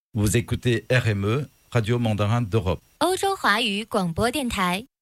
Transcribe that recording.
Vous écoutez RME, Radio Mandarin d'Europe. 欧洲华语广播电台。